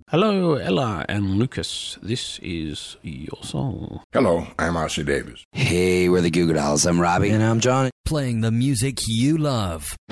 Hello, Ella and Lucas. This is your song. Hello, I'm R.C. Davis. Hey, we're the Goo Goo Dolls. I'm Robbie. And I'm Johnny. Playing the music you love.